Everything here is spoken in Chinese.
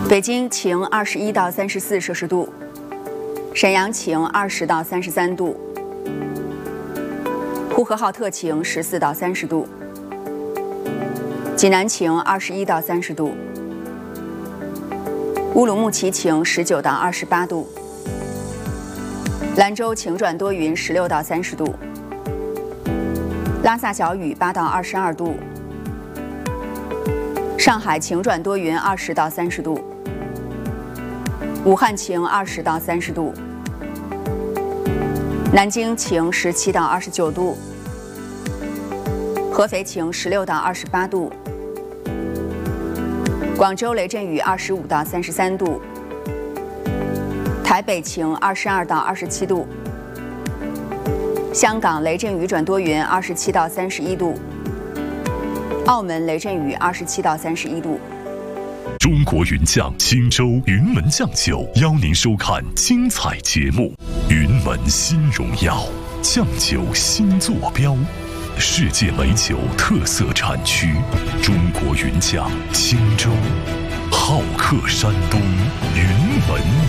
北京晴21到34摄氏度，沈阳晴20到33度，呼和浩特晴14到30度，济南晴21到30度，乌鲁木齐晴19到28度，兰州晴转多云16到30度，拉萨小雨8到22度，上海晴转多云20到30度，武汉晴20到30度，南京晴17到29度，合肥晴16到28度，广州雷阵雨25到33度，台北晴22到27度，香港雷阵雨转多云27到31度，澳门雷阵雨27到31度。 中国云酱青州云门酱酒邀您收看精彩节目。云门新荣耀，酱酒新坐标，世界美酒特色产区，中国云酱青州，好客山东云门。